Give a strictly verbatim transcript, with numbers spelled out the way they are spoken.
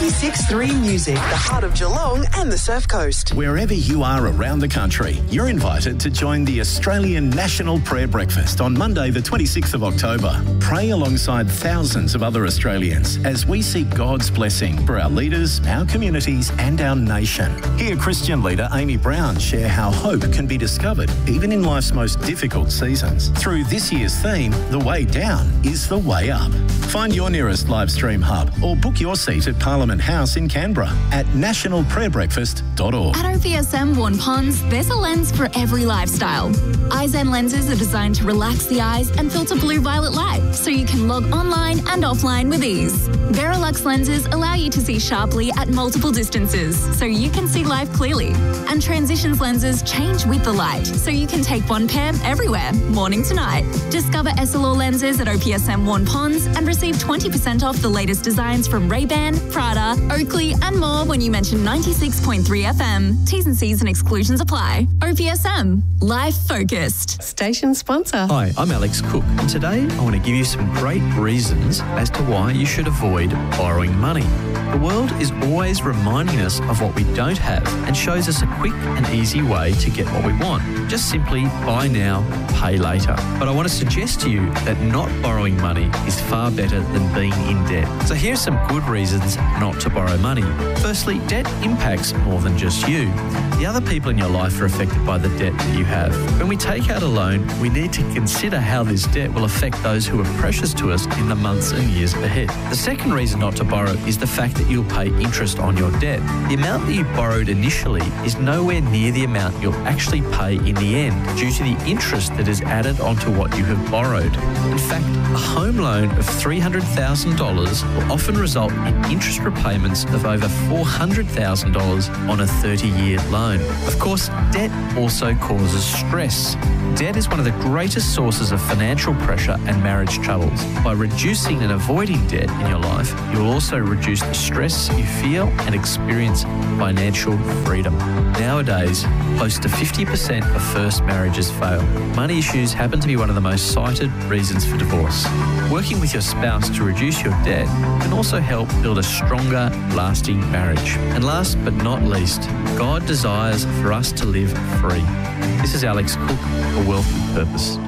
ninety-six point three Music, the heart of Geelong and the Surf Coast. Wherever you are around the country, you're invited to join the Australian National Prayer Breakfast on Monday the twenty-sixth of October. Pray alongside thousands of other Australians as we seek God's blessing for our leaders, our communities and our nation. Hear Christian leader Amy Brown share how hope can be discovered even in life's most difficult seasons. Through this year's theme, The Way Down is the Way Up. Find your nearest live stream hub or book your seat at Parliament House in Canberra at national prayer breakfast dot org. At O P S M Vaughan Ponds, there's a lens for every lifestyle. Eyezen lenses are designed to relax the eyes and filter blue-violet light so you can log online and offline with ease. Verilux lenses allow you to see sharply at multiple distances so you can see life clearly. And Transitions lenses change with the light so you can take one pair everywhere, morning to night. Discover S L R lenses at O P S M Vaughan Ponds and receive twenty percent off the latest designs from Ray-Ban, Prada, Oakley and more when you mention ninety-six point three F M. T's and C's and exclusions apply. O P S M. Life focused. Station sponsor. Hi, I'm Alex Cook, and today I want to give you some great reasons as to why you should avoid borrowing money. The world is always reminding us of what we don't have and shows us a quick and easy way to get what we want. Just simply buy now, pay later. But I want to suggest to you that not borrowing money is far better than being in debt. So here are some good reasons not to borrow money. Firstly, debt impacts more than just you. The other people in your life are affected by the debt that you have. When we take out a loan, we need to consider how this debt will affect those who are precious to us in the months and years ahead. The second reason not to borrow is the fact that you'll pay interest on your debt. The amount that you borrowed initially is nowhere near the amount you'll actually pay in the end due to the interest that is added onto what you have borrowed. In fact, a home loan of three hundred thousand dollars will often result in interest repayments of over four hundred thousand dollars on a thirty-year loan. Of course, debt also causes stress. Debt is one of the greatest sources of financial pressure and marriage troubles. By reducing and avoiding debt in your life, you will also reduce the stress you feel and experience financial freedom. Nowadays, close to fifty percent of first marriages fail. Money issues happen to be one of the most cited reasons for divorce. Working with your spouse to reduce your debt can also help build a stronger, lasting marriage. And last but not least, God desires for us to live free. This is Alex Cook for Wealth with Purpose.